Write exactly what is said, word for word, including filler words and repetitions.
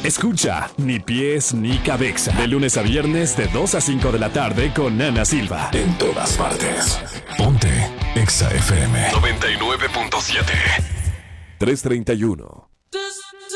Escucha Ni Pies Ni Cabeza. De lunes a viernes de dos a cinco de la tarde con Ana Silva. En todas partes. Ponte Exa F M. noventa y nueve punto siete. tres treinta y uno.